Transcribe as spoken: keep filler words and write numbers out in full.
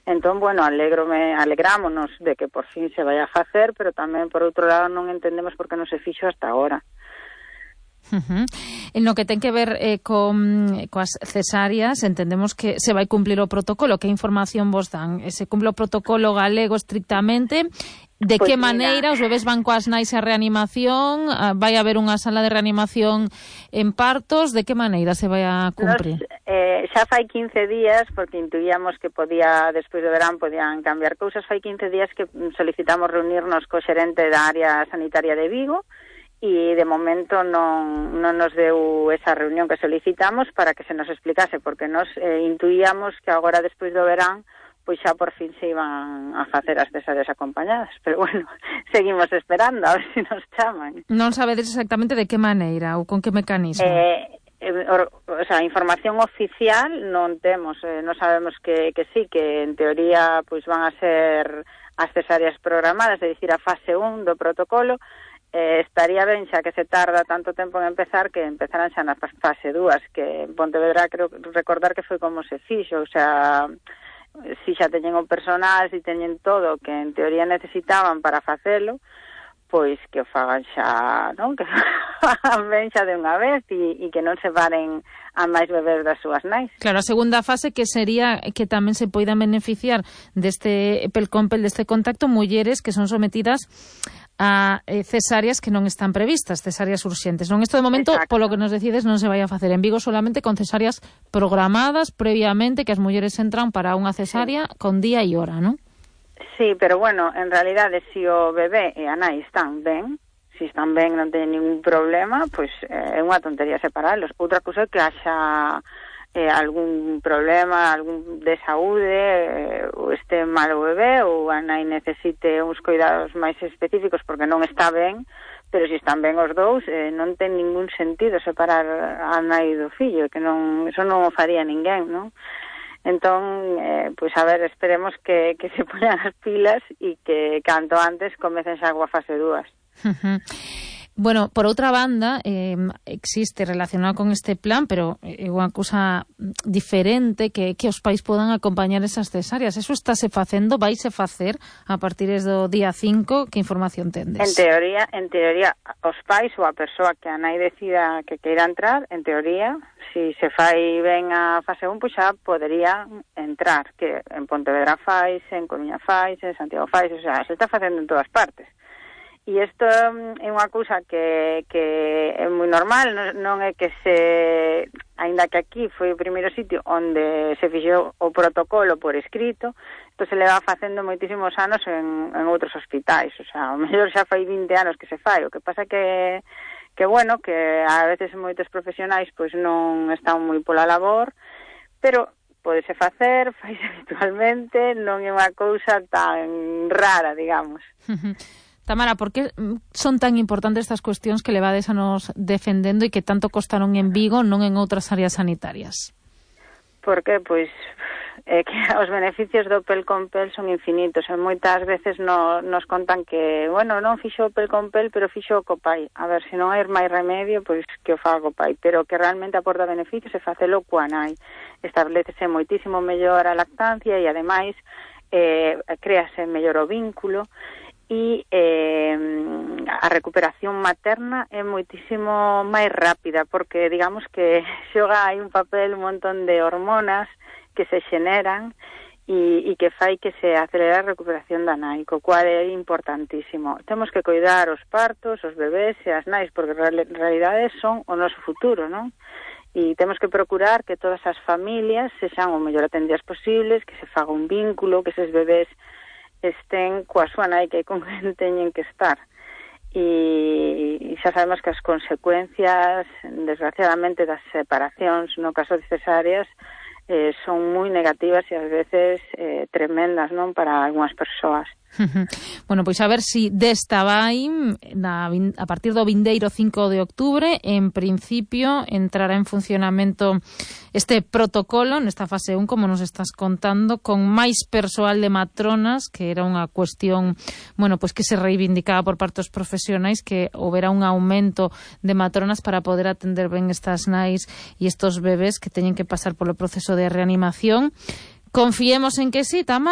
Entón, bueno, alégrome, alegrámonos de que por fin se vai a facer, pero tamén, por outro lado, non entendemos por que non se fixo hasta agora. Uh-huh. En lo que ten que ver eh, con coas cesáreas, entendemos que se vai cumplir o protocolo. Que información vos dan? Se cumple o protocolo galego estrictamente? De pues que maneira mira, os bebés van coas nais a reanimación? Vai haber unha sala de reanimación en partos? De que maneira se vai a cumprir? Nos, eh, xa fai quince días, porque intuíamos que podía, despois do verán, podían cambiar cousas, fai quince días que solicitamos reunirnos co xerente da área sanitaria de Vigo, e de momento non, non nos deu esa reunión que solicitamos para que se nos explicase, porque nos eh, intuíamos que agora, despois do verán, pois xa por fin se iban a facer as cesáreas acompañadas, pero bueno, seguimos esperando a ver se si nos chaman. Non sabedes exactamente de que maneira ou con que mecanismo? Eh, eh, or, o sea, información oficial non temos, eh, non sabemos que, que sí, que en teoría pois van a ser as cesáreas programadas, é dicir, a fase un do protocolo. Eh, estaría ben xa que se tarda tanto tempo en empezar que empezaran xa na fase dúas, que en Pontevedra creo recordar que foi como se fixo, o sea, si xa teñen o personal, si teñen todo que en teoría necesitaban para facelo, pois que o fagan xa, non? Que fagan ben xa de unha vez e, e que non se paren a máis bebés das súas nais. Claro, a segunda fase que sería que tamén se poidan beneficiar deste pelcompel, deste contacto, mulleres que son sometidas a eh, cesáreas que non están previstas, cesáreas urxentes. Non, isto de momento, exacto, polo que nos decides, non se vai a facer en Vigo solamente con cesáreas programadas previamente, que as mulleres entran para unha cesárea sí, con día e hora, non? Sí, pero bueno, en realidade, se si o bebé e a nai están ben, se si están ben, non teñen ningún problema, pois eh, é unha tontería separalos. Outra cousa é que haxa eh, algún problema, algún de saúde, eh, ou este mal o bebé, ou a nai necesite uns cuidados máis específicos porque non está ben, pero se están ben os dous, eh, non ten ningún sentido separar a nai do fillo, que non, eso non o faría ninguén, non? Entón, eh, pois a ver, esperemos que, que se poñan as pilas e que canto antes comecen xa coa fase dúas. Uh-huh. Bueno, por outra banda, eh, existe relacionado con este plan, pero é unha cousa diferente que, que os pais podan acompañar esas cesáreas. Eso estáse facendo, vaise facer a partir do día cinco, que información tendes? En teoría, en teoría, os pais ou a persoa que a nai decida que queira entrar, en teoría, si se fai ben a fase un, pois xa podería entrar, que en Pontevedra fais, en Coruña fais, en Santiago fais, o sea, se está facendo en todas partes. E isto é unha cousa que, que é moi normal, non, non é que se, aínda que aquí foi o primeiro sitio onde se fixou o protocolo por escrito, isto se leva facendo moitísimos anos en, en outros hospitais, o sea, o mellor xa fai vinte anos que se fai, o que pasa que, que bueno, que a veces moitos profesionais pois non están moi pola labor, pero podese facer, faise habitualmente, non é unha cousa tan rara, digamos. Tamara, por que son tan importantes estas cuestións que levades a nos defendendo e que tanto costaron en Vigo, non en outras áreas sanitarias? Porque, pois, é que os beneficios do pel con pel son infinitos, e moitas veces no, nos contan que, bueno, non fixo o pel con pel, pero fixo o co pai. A ver, se non hai máis remedio, pois que o faga co pai, pero que realmente aporta beneficios e facelo coa nai. Establecese moitísimo mellor a lactancia e, ademais, eh, créase mellor o vínculo, e eh, a recuperación materna é moitísimo máis rápida, porque digamos que xoga hai un papel un montón de hormonas que se xeneran e, e que fai que se acelera a recuperación da nai, co cual é importantísimo. Temos que cuidar os partos, os bebés e as nais, porque en realidade son o noso futuro, non? E temos que procurar que todas as familias sexan o mellor atendidas posibles, que se faga un vínculo, que eses bebés estén coa súa nai, que hai con quen teñen que estar. E, e xa sabemos que as consecuencias, desgraciadamente, das separacións, no caso de cesáreas, eh, son moi negativas e ás veces eh, tremendas, non, para algunhas persoas. Bueno, pois a ver si desta vai na, a partir do vindeiro cinco de outubro, en principio entrará en funcionamento este protocolo nesta fase un, como nos estás contando, con máis persoal de matronas, que era unha cuestión, bueno, pois que se reivindicaba por parte dos profesionais, que houbera un aumento de matronas para poder atender ben estas nais e estos bebés que teñen que pasar polo proceso de reanimación. Confiemos en que sí, Tamara.